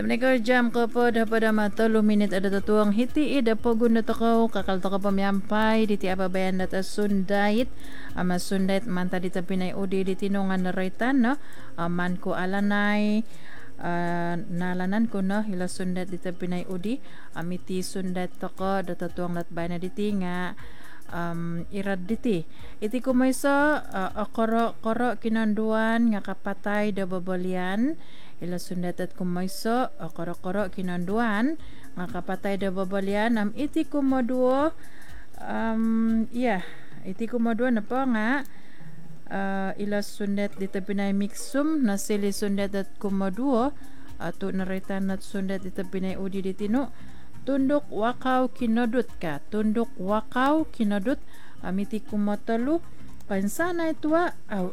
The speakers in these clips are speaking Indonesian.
Menegor jam ko po pada mata 3 minit ada tuang hiti ida po guna toko kakal toko pamiampai di tiapa bayan data sundait ama sundait manta di tapinay udi di tinungan na raitan no man ko alanay nalanan ko no hila sundat di tapinay udi amiti sundat toko data tuang lat bayan di tinga irad diti iti kumaysa koro kinanduan nga kapatay da babalian ila sundat at kumaysa koro kinanduan nga kapatay da babalian iti kumaduo iti kumaduo na po nga ila sundat dito pinay mixum na sili sundat at kumaduo ato naritan at sundat dito pinay udi ditino tunduk wakaw kinodut ka tunduk wakaw kinodut amiti kumatalu kansana itua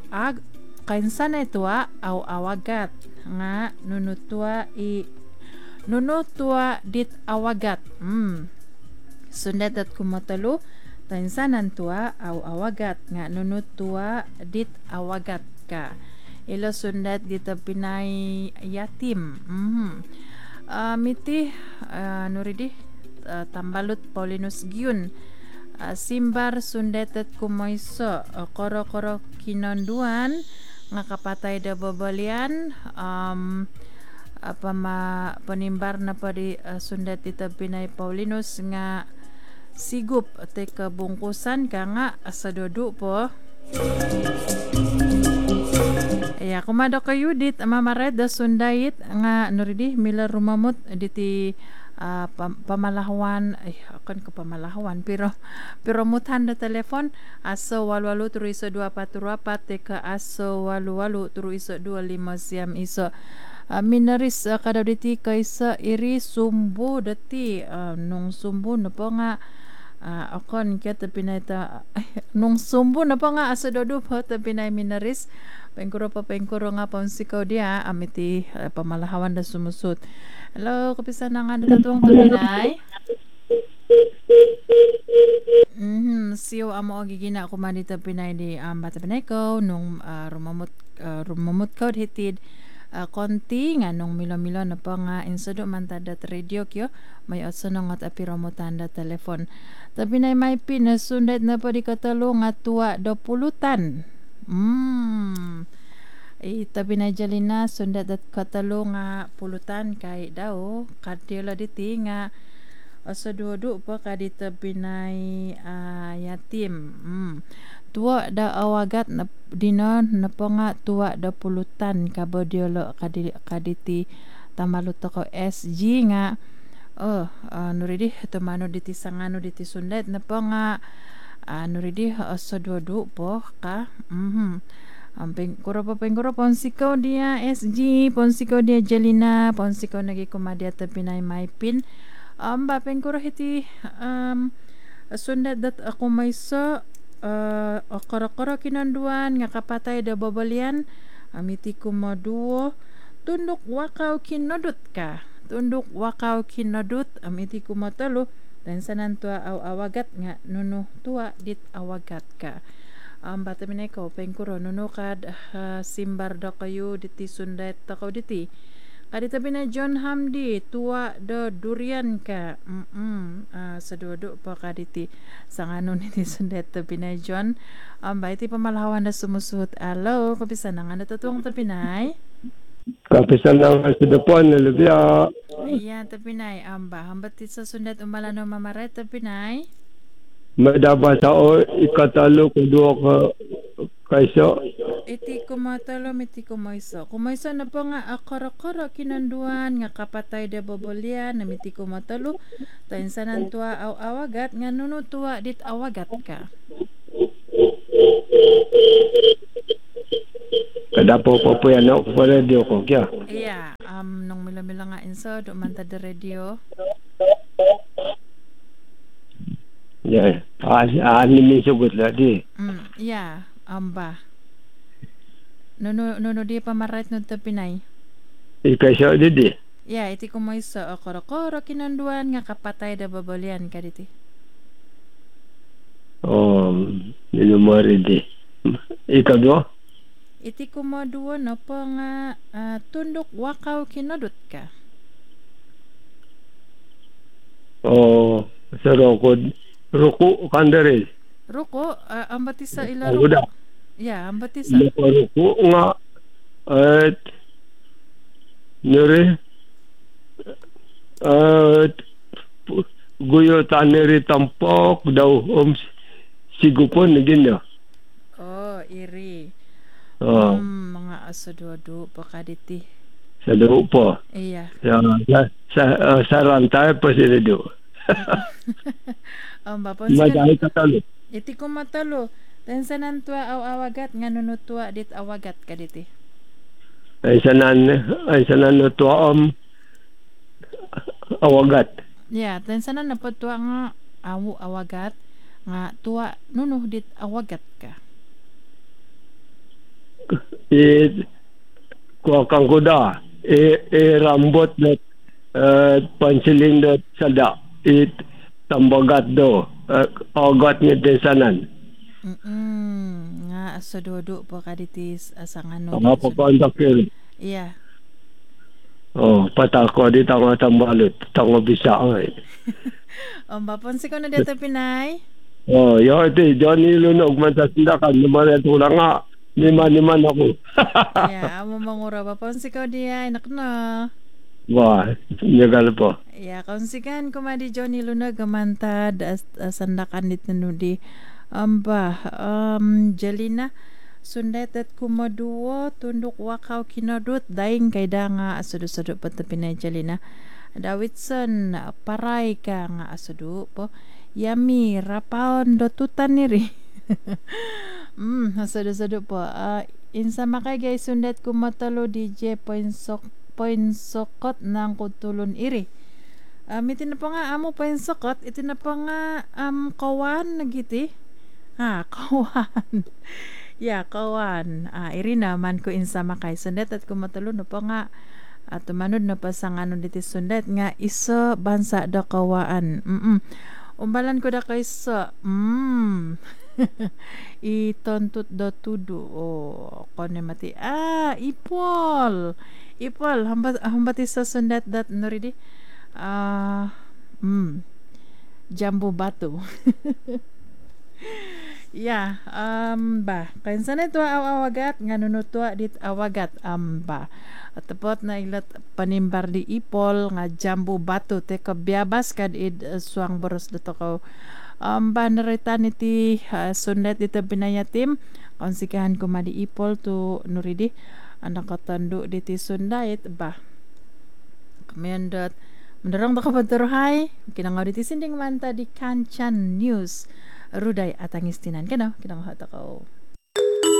au awagat nga nunutua dit awagat sundat at kumatalu kainsanan tua au awagat nga nunutua dit awagat ka ilo sundat dito pinay yatim miti nuridi tambalut Paulinus Giun simbar sundetet kumoyso koro kinonduan nga kapatay da babalian panimbar na pa di sundet ita pinay Paulinus nga sigup te kabungkusan ka nga sa dodo po. Ya, kumado kayo dit mamared da sundait nga nuridi mila rumamot diti pamalahawan akan ko pamalahawan pero mutan da telefon aso 88 teka aso 88 25 iso minaris kada diti kaysa iri sumbu dati nung sumbu na po nga akon kita pinayta nung sumbu na po nga aso dodo po ta pinay minaris pengkuro nga pansikaw dia amiti pamalahawan da sumusut. Hello, kapisan na nga natatuang tuminay. Siyo amo gigina ako manita pinay di bata pinay ko nung rumamot ko hitid konti nga nung milo na pa nga insado man tada radio kyo may oso nang at apiromutan da telefon. Tapi na may pinasundet na pa di katalo nga tuwa do pulutan. Tabi na jalina sundat at katalo nga pulutan kay daw kadila diti nga sa dudu pa kadita pinay yatim tuwa da awagat na dino na pa nga tuwa da pulutan kabodiolo kaditi tamalut ko SG nga nuridi tumano diti sangano diti sundat na pa nga nuridi sa dudu po ka pengkuro ponsikaw dia SG ponsikaw dia Jelina ponsikaw nagi kumadia tapinay maipin pengkuro hiti sundat dat ako maysa koro kinanduan nga kapatay da babalian amiti kumaduo tunduk wakaw kinodut ka tunduk wakaw kinodut amiti kumatalo dan sanan tua awagat nga nuno tua dit awagat ka bata minay ko pengkuro nunukad simbar da kayo diti sundet takaw diti kadita bina John Hamdi tuwa do durian ka sa dodo pa kaditi sangano niti sundet ta pinay John ba iti pamalahawan na sumusut alo kapisan nga natatuang ta pinay kapisan nga sa dapon nalubya ayan ta pinay hambat ti sa sundet umalano mamaret ta pinay madaba sao ikatalo ko duwa ka kaysa iti kumatalo miti kumayso na po nga akara kinanduan nga kapatay da babolian na miti kumatalo tayin sanan tuwa awagat nga nuno tuwa dit awagat ka kadapo po yan no ko radio ko kya iya nung mila nga inso do man ta da radio ya ani sugot la di ya amba no di pamaret no ta pinay ikasya di ya iti kumayso koro kinanduan nga kapatay da babolian ka diti ninumari di ikadwa iti kumaduo no po nga tunduk wakaw kinodut ka O sa rokod. Ruko kandere. Ruko, ang batisa ila Ang guda. ruko. Yeah, ang batisa. Ruko nga. At nere. At guyo taneri tampok daw sigupon na ganyan. Oh, iri. Mga aso-duado pa kaditi. Sa daw po. Iya. Sa rantay pa sila daw. Bapon Madahil katalo. iti ko matalo. Tensanan tua awagat nga nunutua dit awagat kaditi. Ay sanan no to awagat. Yeah, tensanan na tua nga awagat nga tua nunuh dit awagat ka. Kuha kang kuda. Rambot na pansiling na sada. Tambagat do. Awagat ni tensanan. Nga asododo po kaditis asang ano. Mga papantakil. Iya. Patako di tango tambalot. Tango bisa ay. Bapon si ko na dito Pinay. Iti, Johnny Lunog, mantasindakan, naman ito lang nga, niman ako. Yeah, amo mangura bapon si ko diya, inak na. Wah, nyagal po. Yeah, konsikan kumadi Johnny Lunog, gamantad, sandakan dit nanudi. Jelina, sundet at kumaduo, tunduk wakaw kinadut, daing kayda nga asudo-sudo pati Pinay Jelina. Davidson, paray ka nga asudo po. Yami, rapaon dotutan niri. Asudo-sudo po. Insa makay guys, sundet kumatalo DJ Poinsokot ng kutulon iri. Iti na pa nga amo Poinsokot, iti na pa nga kawan nagiti. Kawan. Yeah, kawan. Iri naman ko insa makay sundet at kumatalo na pa nga tumanod na pa sa ano diti sundet nga isa bansa da kawaan. Umbalan ko da kay sa itontut do tudo kone mati ipol hambati sa sundet dat noridi Jambu Batu. Yeah, kansa na ito awagat nga nunutwa dit awagat ba. At tapot na ilat panimbar di ipol nga Jambu Batu te kabyabas kad suang boros dito ko baneritan iti sundet dito binayatim konsikahan ko madi ipol to nuridi anak katando diti sundait ba. Kamendot menderang baka paturuhay kinangaw diti sinding manta di Kanchan News Ruday at ang istinan. Kano? Kinang hata ko.